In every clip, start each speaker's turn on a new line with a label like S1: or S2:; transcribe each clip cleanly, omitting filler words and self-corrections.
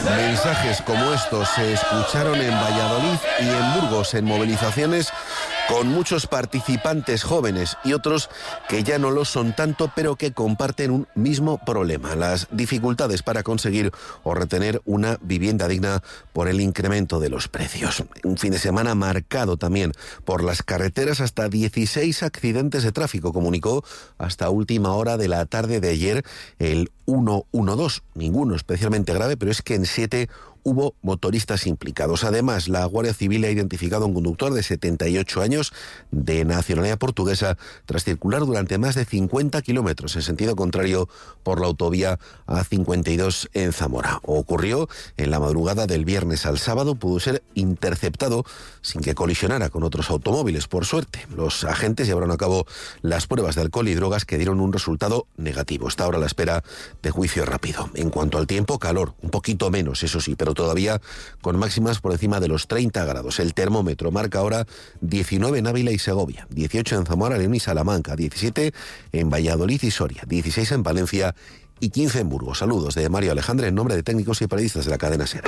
S1: Mensajes como estos se escucharon en Valladolid y en Burgos en movilizaciones con muchos participantes jóvenes y otros que ya no lo son tanto, pero que comparten un mismo problema: las dificultades para conseguir o retener una vivienda digna por el incremento de los precios. Un fin de semana marcado también por las carreteras. Hasta 16 accidentes de tráfico comunicó hasta última hora de la tarde de ayer el 112. Ninguno especialmente grave, pero es que en 7 hubo motoristas implicados. Además, la Guardia Civil ha identificado a un conductor de 78 años de nacionalidad portuguesa tras circular durante más de 50 kilómetros en sentido contrario por la autovía A52 en Zamora. Ocurrió en la madrugada del viernes al sábado. Pudo ser interceptado sin que colisionara con otros automóviles. Por suerte, los agentes llevaron a cabo las pruebas de alcohol y drogas que dieron un resultado negativo. Está ahora a la espera de juicio rápido. En cuanto al tiempo, calor, un poquito menos, eso sí, pero todavía con máximas por encima de los 30 grados. El termómetro marca ahora 19 en Ávila y Segovia, 18 en Zamora, León y Salamanca, 17 en Valladolid y Soria, 16 en Palencia y 15 en Burgos. Saludos de Mario Alejandre en nombre de técnicos y periodistas de la cadena SER.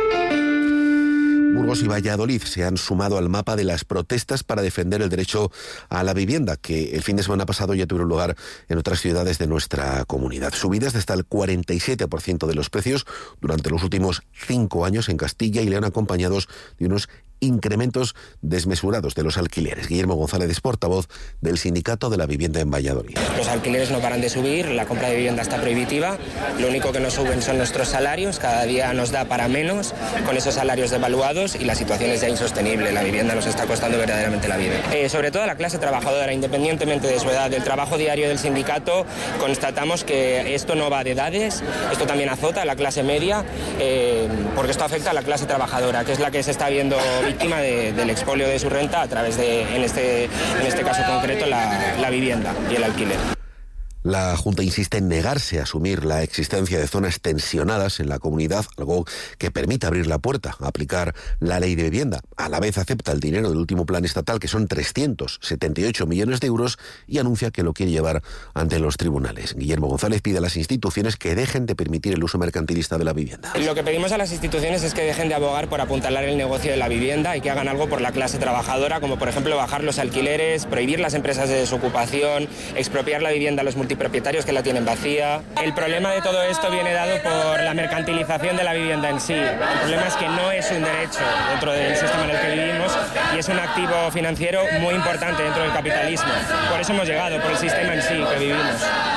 S1: Burgos y Valladolid se han sumado al mapa de las protestas para defender el derecho a la vivienda, que el fin de semana pasado ya tuvieron lugar en otras ciudades de nuestra comunidad. Subidas de hasta el 47% de los precios durante los últimos 5 años en Castilla y León, acompañados de unos incrementos desmesurados de los alquileres. Guillermo González es portavoz del Sindicato de la Vivienda en Valladolid.
S2: Los alquileres no paran de subir, la compra de vivienda está prohibitiva, lo único que no suben son nuestros salarios, cada día nos da para menos con esos salarios devaluados y la situación es ya insostenible, la vivienda nos está costando verdaderamente la vida. Sobre todo a la clase trabajadora, independientemente de su edad, del trabajo diario del sindicato, constatamos que esto no va de edades, esto también azota a la clase media, porque esto afecta a la clase trabajadora, que es la que se está viendo víctima del expolio de su renta a través de, en este caso concreto, la vivienda y el alquiler.
S1: La Junta insiste en negarse a asumir la existencia de zonas tensionadas en la comunidad, algo que permite abrir la puerta a aplicar la ley de vivienda. A la vez acepta el dinero del último plan estatal, que son 378 millones de euros, y anuncia que lo quiere llevar ante los tribunales. Guillermo González pide a las instituciones que dejen de permitir el uso mercantilista de la vivienda.
S2: Lo que pedimos a las instituciones es que dejen de abogar por apuntalar el negocio de la vivienda y que hagan algo por la clase trabajadora, como por ejemplo bajar los alquileres, prohibir las empresas de desocupación, expropiar la vivienda a los multipropietarios que la tienen vacía. El problema de todo esto viene dado por la mercantilización de la vivienda en sí. El problema es que no es un derecho dentro del sistema en el que vivimos y es un activo financiero muy importante dentro del capitalismo. Por eso hemos llegado, por el sistema en sí que vivimos.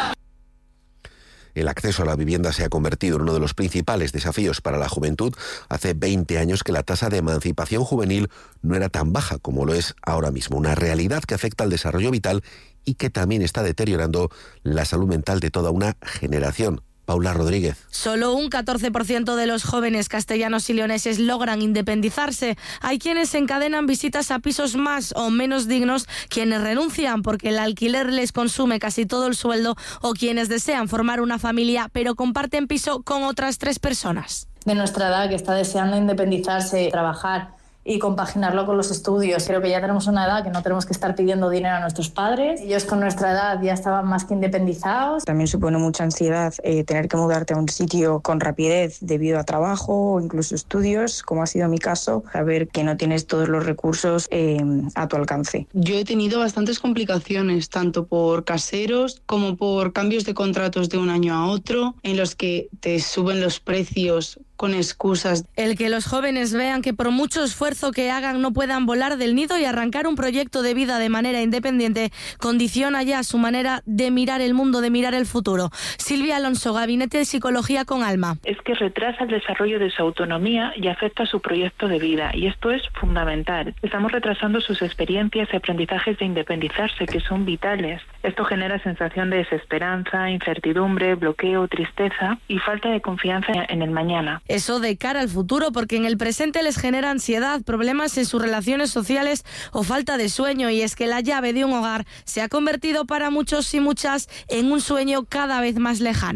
S1: El acceso a la vivienda se ha convertido en uno de los principales desafíos para la juventud. Hace 20 años que la tasa de emancipación juvenil no era tan baja como lo es ahora mismo. Una realidad que afecta al desarrollo vital y que también está deteriorando la salud mental de toda una generación. Paula Rodríguez.
S3: Solo un 14% de los jóvenes castellanos y leoneses logran independizarse. Hay quienes encadenan visitas a pisos más o menos dignos, quienes renuncian porque el alquiler les consume casi todo el sueldo, o quienes desean formar una familia pero comparten piso con otras 3 personas.
S4: De nuestra edad, que está deseando independizarse, trabajar y compaginarlo con los estudios. Creo que ya tenemos una edad que no tenemos que estar pidiendo dinero a nuestros padres. Ellos con nuestra edad ya estaban más que independizados.
S5: También supone mucha ansiedad tener que mudarte a un sitio con rapidez debido a trabajo o incluso estudios, como ha sido mi caso, saber que no tienes todos los recursos a tu alcance.
S6: Yo he tenido bastantes complicaciones, tanto por caseros como por cambios de contratos de un año a otro, en los que te suben los precios con excusas.
S3: El que los jóvenes vean que por mucho esfuerzo que hagan no puedan volar del nido y arrancar un proyecto de vida de manera independiente condiciona ya su manera de mirar el mundo, de mirar el futuro. Silvia Alonso, Gabinete de Psicología con Alma.
S7: Es que retrasa el desarrollo de su autonomía y afecta a su proyecto de vida, y esto es fundamental. Estamos retrasando sus experiencias y aprendizajes de independizarse, que son vitales. Esto genera sensación de desesperanza, incertidumbre, bloqueo, tristeza y falta de confianza en el mañana.
S3: Eso de cara al futuro, porque en el presente les genera ansiedad, problemas en sus relaciones sociales o falta de sueño, y es que la llave de un hogar se ha convertido para muchos y muchas en un sueño cada vez más lejano.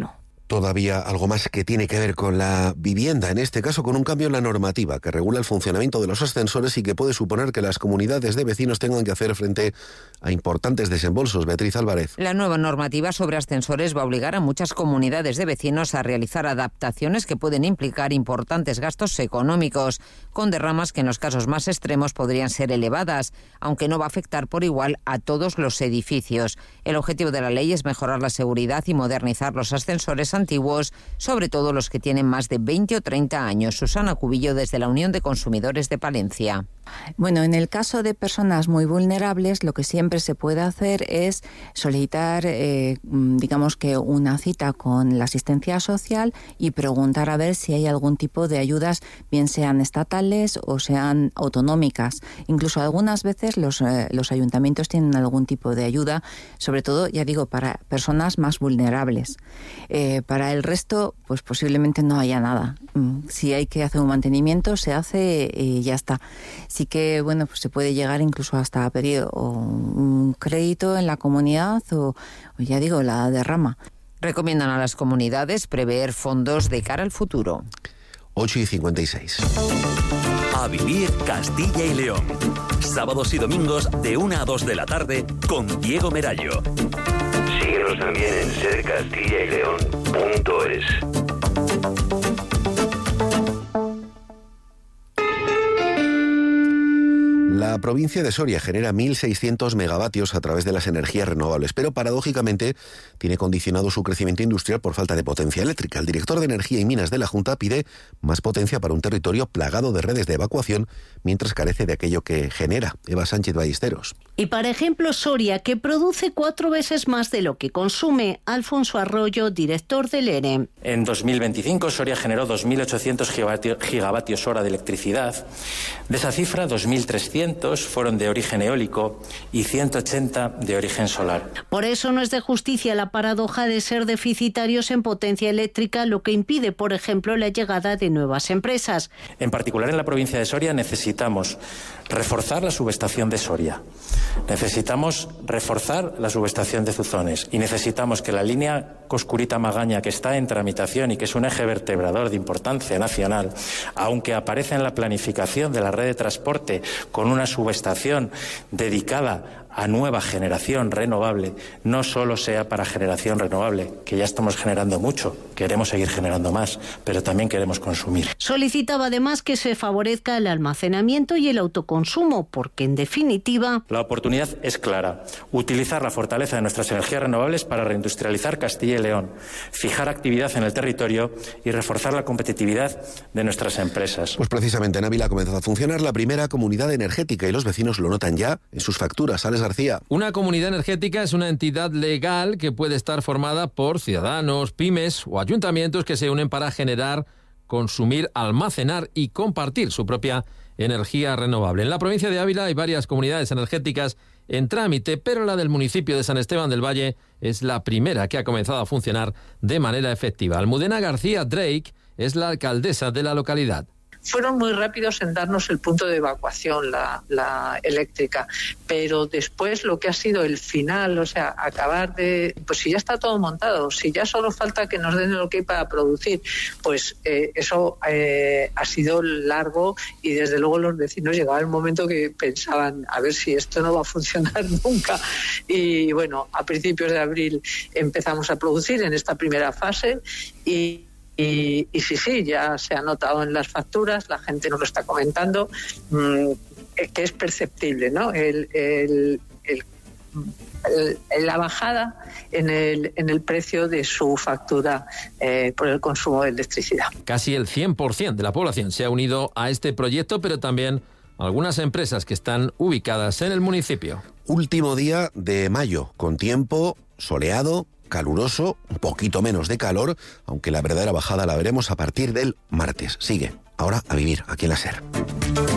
S1: Todavía algo más que tiene que ver con la vivienda, en este caso con un cambio en la normativa que regula el funcionamiento de los ascensores y que puede suponer que las comunidades de vecinos tengan que hacer frente a importantes desembolsos. Beatriz Álvarez.
S8: La nueva normativa sobre ascensores va a obligar a muchas comunidades de vecinos a realizar adaptaciones que pueden implicar importantes gastos económicos, con derramas que en los casos más extremos podrían ser elevadas, aunque no va a afectar por igual a todos los edificios. El objetivo de la ley es mejorar la seguridad y modernizar los ascensores antiguos, sobre todo los que tienen más de 20 o 30 años. Susana Cubillo, desde la Unión de Consumidores de Palencia.
S9: Bueno, en el caso de personas muy vulnerables, lo que siempre se puede hacer es solicitar, digamos que una cita con la asistencia social y preguntar a ver si hay algún tipo de ayudas, bien sean estatales o sean autonómicas. Incluso algunas veces los ayuntamientos tienen algún tipo de ayuda, sobre todo, ya digo, para personas más vulnerables. Para el resto, pues posiblemente no haya nada. Si hay que hacer un mantenimiento, se hace y ya está. Sí que, bueno, pues se puede llegar incluso hasta a pedir un crédito en la comunidad o ya digo, la derrama.
S8: Recomiendan a las comunidades prever fondos de cara al futuro.
S1: 8:56.
S10: A vivir Castilla y León. Sábados y domingos de 1 a 2 de la tarde con Diego Merallo. Síguenos también en sercastillaYleón.es.
S1: La provincia de Soria genera 1.600 megavatios a través de las energías renovables, pero paradójicamente tiene condicionado su crecimiento industrial por falta de potencia eléctrica. El director de Energía y Minas de la Junta pide más potencia para un territorio plagado de redes de evacuación, mientras carece de aquello que genera. Eva Sánchez Ballesteros.
S11: Y para ejemplo, Soria, que produce 4 veces más de lo que consume. Alfonso Arroyo, director del ERE.
S12: En 2025, Soria generó 2.800 gigavatios hora de electricidad. De esa cifra, 2.300 fueron de origen eólico y 180 de origen solar.
S11: Por eso no es de justicia la paradoja de ser deficitarios en potencia eléctrica, lo que impide, por ejemplo, la llegada de nuevas empresas.
S12: En particular, en la provincia de Soria necesitamos reforzar la subestación de Soria, necesitamos reforzar la subestación de Zuzones y necesitamos que la línea Coscurita-Magaña, que está en tramitación y que es un eje vertebrador de importancia nacional, aunque aparece en la planificación de la red de transporte con una subestación dedicada a nueva generación renovable, no solo sea para generación renovable, que ya estamos generando mucho, queremos seguir generando más, pero también queremos consumir.
S11: Solicitaba además que se favorezca el almacenamiento y el autoconsumo, porque en definitiva...
S12: La oportunidad es clara, utilizar la fortaleza de nuestras energías renovables para reindustrializar Castilla y León, fijar actividad en el territorio y reforzar la competitividad de nuestras empresas.
S1: Pues precisamente en Ávila ha comenzado a funcionar la primera comunidad energética y los vecinos lo notan ya en sus facturas. Alex García.
S13: Una comunidad energética es una entidad legal que puede estar formada por ciudadanos, pymes o ayuntamientos que se unen para generar, consumir, almacenar y compartir su propia energía renovable. En la provincia de Ávila hay varias comunidades energéticas en trámite, pero la del municipio de San Esteban del Valle es la primera que ha comenzado a funcionar de manera efectiva. Almudena García Drake es la alcaldesa de la localidad.
S14: Fueron muy rápidos en darnos el punto de evacuación, la eléctrica, pero después lo que ha sido el final, o sea, acabar de, pues si ya está todo montado, si ya solo falta que nos den el ok para producir, pues eso ha sido largo y desde luego los vecinos llegaba el momento que pensaban, a ver si esto no va a funcionar nunca. Y bueno, a principios de abril empezamos a producir en esta primera fase y sí, ya se ha notado en las facturas, la gente nos lo está comentando, que es perceptible, ¿no? La bajada en el precio de su factura por el consumo de electricidad.
S13: Casi el 100% de la población se ha unido a este proyecto, pero también algunas empresas que están ubicadas en el municipio.
S1: Último día de mayo, con tiempo soleado, caluroso, un poquito menos de calor, aunque la verdadera bajada la veremos a partir del martes. Sigue, ahora a vivir aquí en la SER.